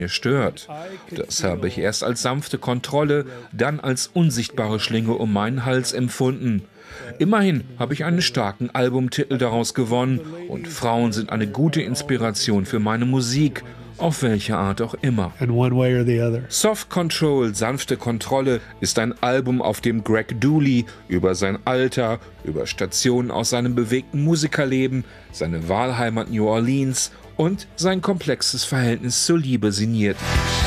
stört. Das habe ich erst als sanfte Kontrolle, dann als unsichtbare Schlinge um meinen Hals empfunden. Immerhin habe ich einen starken Albumtitel daraus gewonnen und Frauen sind eine gute Inspiration für meine Musik, auf welche Art auch immer. Soft Control, sanfte Kontrolle ist ein Album, auf dem Greg Dulli über sein Alter, über Stationen aus seinem bewegten Musikerleben, seine Wahlheimat New Orleans und sein komplexes Verhältnis zur Liebe sinniert.